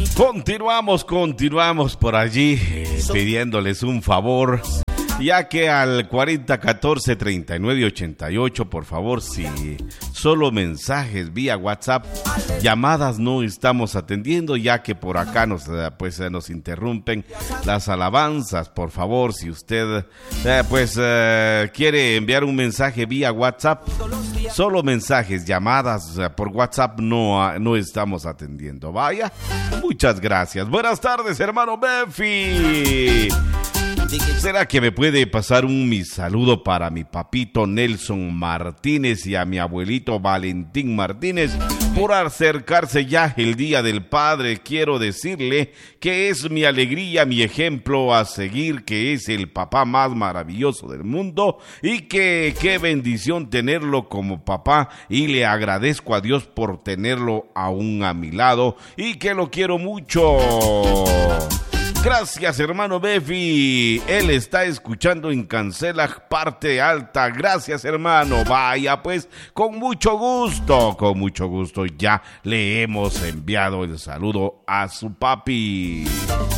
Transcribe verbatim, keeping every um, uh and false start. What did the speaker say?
Continuamos, continuamos por allí eh, pidiéndoles un favor, ya que al cuarenta catorce treinta y nueve ochenta y ocho, por favor, si solo mensajes vía WhatsApp, llamadas no estamos atendiendo, ya que por acá nos pues nos interrumpen las alabanzas. Por favor, si usted eh, pues eh, quiere enviar un mensaje vía WhatsApp, solo mensajes, llamadas eh, por WhatsApp no, no estamos atendiendo. Vaya, muchas gracias. Buenas tardes, hermano Befi. ¿Será que me puede pasar un mi saludo para mi papito Nelson Martínez y a mi abuelito Valentín Martínez por acercarse ya el Día del Padre? Quiero decirle que es mi alegría, mi ejemplo a seguir, que es el papá más maravilloso del mundo y que qué bendición tenerlo como papá, y le agradezco a Dios por tenerlo aún a mi lado y que lo quiero mucho. Gracias, hermano Befi. Él está escuchando en Cancela, parte alta. Gracias, hermano. Vaya, pues, con mucho gusto, con mucho gusto ya le hemos enviado el saludo a su papi.